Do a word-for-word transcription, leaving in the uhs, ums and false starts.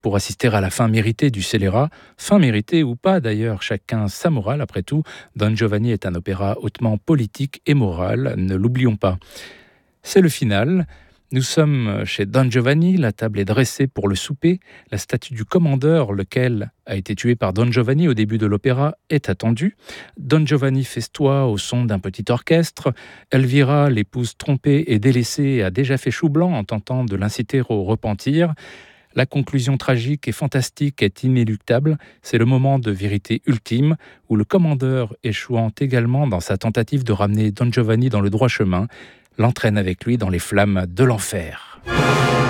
pour assister à la fin méritée du scélérat. Fin méritée ou pas d'ailleurs, chacun sa morale après tout. Don Giovanni est un opéra hautement politique et moral, ne l'oublions pas. C'est le final. Nous sommes chez Don Giovanni, la table est dressée pour le souper. La statue du commandeur, lequel a été tué par Don Giovanni au début de l'opéra, est attendue. Don Giovanni festoie au son d'un petit orchestre. Elvira, l'épouse trompée et délaissée, a déjà fait chou blanc en tentant de l'inciter au repentir. La conclusion tragique et fantastique est inéluctable. C'est le moment de vérité ultime, où le commandeur, échouant également dans sa tentative de ramener Don Giovanni dans le droit chemin, l'entraîne avec lui dans les flammes de l'enfer.